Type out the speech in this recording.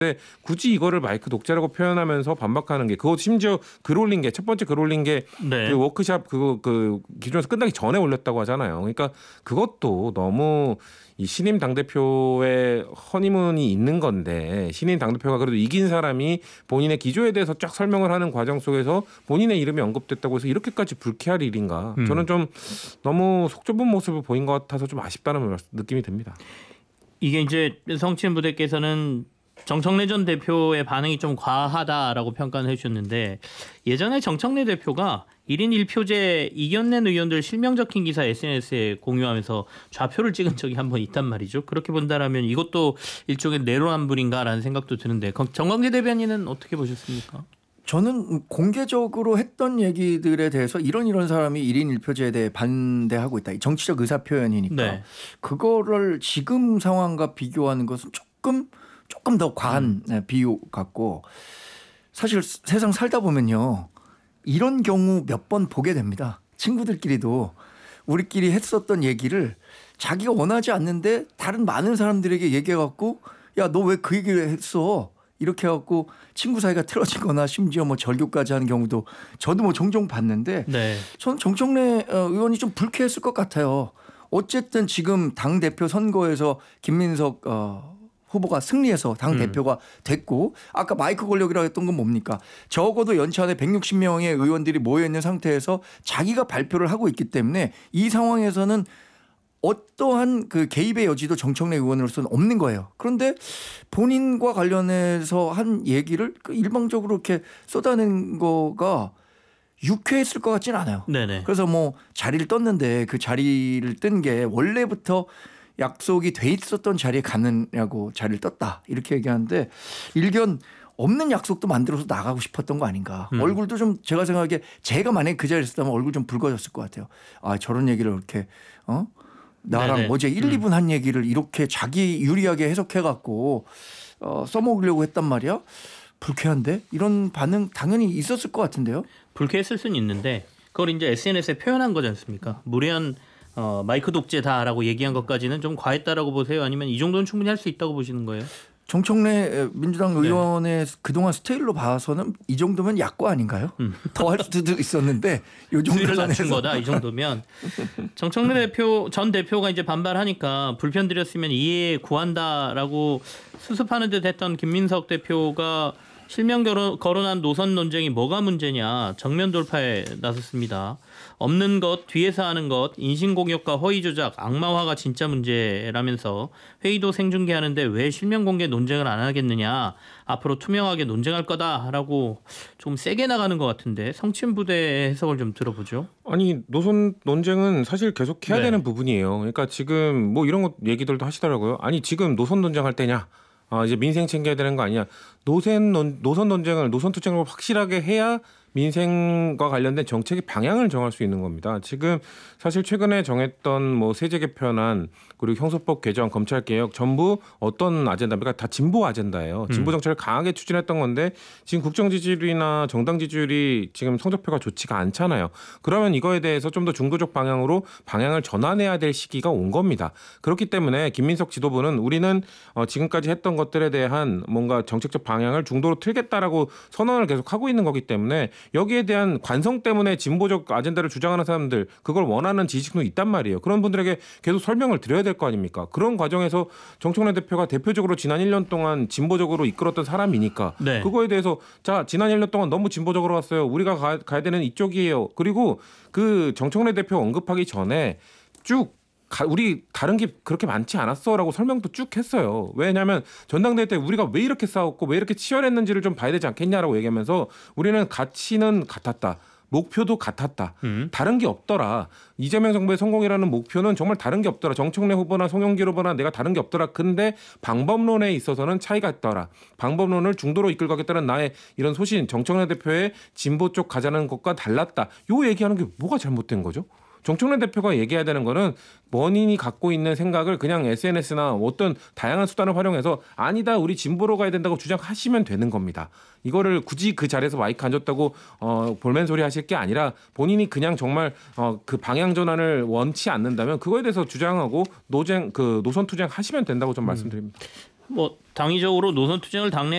굳이 이거를 마이크 독재라고 표현하면서 반박하는 게 그거 심지어 글 올린 게 첫 번째 글 올린 게 그 워크샵 그 기준에서 끝나기 전에 올렸다고 하잖아요. 그러니까 그것도 너무 이 신임 당대표의 허니문이 있는 건데 신임 당대표가 그래도 이긴 사람이 본인의 기조에 대해서 쫙 설명을 하는 과정 속에서 본인의 이름이 언급됐다고 해서 이렇게까지 불쾌할 일인가. 저는 좀 너무 속 좁은 모습을 보인 것 같아서 좀 아쉽다는 느낌이 듭니다. 이게 이제 성취인 부대께서는 정청래 전 대표의 반응이 좀 과하다라고 평가를 해주셨는데 예전에 정청래 대표가 1인 1표제 이겨낸 의원들 실명 적힌 기사 SNS에 공유하면서 좌표를 찍은 적이 한 번 있단 말이죠. 그렇게 본다라면 이것도 일종의 내로남불인가라는 생각도 드는데 정광재 대변인은 어떻게 보셨습니까? 저는 공개적으로 했던 얘기들에 대해서 이런 사람이 1인 1표제에 대해 반대하고 있다. 정치적 의사표현이니까 네. 그거를 지금 상황과 비교하는 것은 조금 더 과한 비유 같고 사실 세상 살다 보면요. 이런 경우 몇 번 보게 됩니다. 친구들끼리도 우리끼리 했었던 얘기를 자기가 원하지 않는데 다른 많은 사람들에게 얘기해갖고 야, 너 왜 그 얘기를 했어? 이렇게 해갖고 친구 사이가 틀어지거나 심지어 뭐 절교까지 하는 경우도 저도 뭐 종종 봤는데 저는 정청래 의원이 좀 불쾌했을 것 같아요. 어쨌든 지금 당대표 선거에서 김민석 후보가 승리해서 당대표가 됐고 아까 마이크 권력이라고 했던 건 뭡니까? 적어도 연찬에 160명의 의원들이 모여있는 상태에서 자기가 발표를 하고 있기 때문에 이 상황에서는 어떠한 그 개입의 여지도 정청래 의원으로서는 없는 거예요. 그런데 본인과 관련해서 한 얘기를 일방적으로 이렇게 쏟아낸 거가 유쾌했을 것 같지는 않아요. 네네. 그래서 뭐 자리를 떴는데 그 자리를 뜬 게 원래부터 약속이 돼 있었던 자리에 가느냐고 자리를 떴다 이렇게 얘기하는데 일견 없는 약속도 만들어서 나가고 싶었던 거 아닌가. 얼굴도 좀 제가 생각하기에 제가 만약에 그 자리에 있었다면 얼굴 좀 붉어졌을 것 같아요. 아 저런 얘기를 이렇게 나랑 네네. 어제 1, 2분 한 얘기를 이렇게 자기 유리하게 해석해갖고 써먹으려고 했단 말이야. 불쾌한데 이런 반응 당연히 있었을 것 같은데요. 불쾌했을 수는 있는데 그걸 이제 SNS에 표현한 거지 않습니까? 무례한 마이크 독재다라고 얘기한 것까지는 좀 과했다라고 보세요? 아니면 이 정도는 충분히 할 수 있다고 보시는 거예요? 정청래 민주당 의원의 그동안 스타일로 봐서는 이 정도면 약과 아닌가요? 더 할 수도 있었는데 요 정도 수위를 낮춘 거다 이 정도면. 정청래 전 대표가 이제 반발하니까 불편 드렸으면 이해 구한다라고 수습하는 듯 했던 김민석 대표가 실명 거론한 노선 논쟁이 뭐가 문제냐 정면 돌파에 나섰습니다. 없는 것, 뒤에서 하는 것, 인신공격과 허위조작, 악마화가 진짜 문제라면서 회의도 생중계하는데 왜 실명 공개 논쟁을 안 하겠느냐. 앞으로 투명하게 논쟁할 거다라고 좀 세게 나가는 것 같은데 성친 부대의 해석을 좀 들어보죠. 아니 노선 논쟁은 사실 계속 해야 되는 부분이에요. 그러니까 지금 뭐 이런 것 얘기들도 하시더라고요. 아니 지금 노선 논쟁할 때냐. 이제 민생 챙겨야 되는 거 아니냐. 노선 논쟁을 노선 투쟁을 확실하게 해야 민생과 관련된 정책의 방향을 정할 수 있는 겁니다. 지금 사실 최근에 정했던 뭐 세제 개편안 그리고 형사법 개정, 검찰 개혁 전부 어떤 아젠다입니까? 다 진보 아젠다예요. 진보 정책을 강하게 추진했던 건데 지금 국정 지지율이나 정당 지지율이 지금 성적표가 좋지가 않잖아요. 그러면 이거에 대해서 좀 더 중도적 방향으로 방향을 전환해야 될 시기가 온 겁니다. 그렇기 때문에 김민석 지도부는 우리는 지금까지 했던 것들에 대한 뭔가 정책적 방향을 중도로 틀겠다라고 선언을 계속 하고 있는 거기 때문에 여기에 대한 관성 때문에 진보적 아젠다를 주장하는 사람들 그걸 원하는 지식도 있단 말이에요. 그런 분들에게 계속 설명을 드려야 될 거 아닙니까? 그런 과정에서 정청래 대표가 대표적으로 지난 1년 동안 진보적으로 이끌었던 사람이니까 그거에 대해서 자 지난 1년 동안 너무 진보적으로 왔어요. 우리가 가야 되는 이쪽이에요. 그리고 그 정청래 대표 언급하기 전에 쭉 우리 다른 게 그렇게 많지 않았어라고 설명도 쭉 했어요. 왜냐하면 전당대회 때 우리가 왜 이렇게 싸웠고 왜 이렇게 치열했는지를 좀 봐야 되지 않겠냐라고 얘기하면서 우리는 가치는 같았다. 목표도 같았다. 다른 게 없더라. 이재명 정부의 성공이라는 목표는 정말 다른 게 없더라. 정청래 후보나 송영길 후보나 내가 다른 게 없더라. 근데 방법론에 있어서는 차이가 있더라. 방법론을 중도로 이끌고 가겠다는 나의 이런 소신 정청래 대표의 진보 쪽 가자는 것과 달랐다. 요 얘기하는 게 뭐가 잘못된 거죠? 정청래 대표가 얘기해야 되는 거는 본인이 갖고 있는 생각을 그냥 SNS나 어떤 다양한 수단을 활용해서 아니다 우리 진보로 가야 된다고 주장하시면 되는 겁니다. 이거를 굳이 그 자리에서 마이크 앉았다고 볼멘 소리 하실 게 아니라 본인이 그냥 정말 그 방향 전환을 원치 않는다면 그거에 대해서 주장하고 노선 투쟁 하시면 된다고 좀 말씀드립니다. 뭐 당위적으로 노선 투쟁을 당내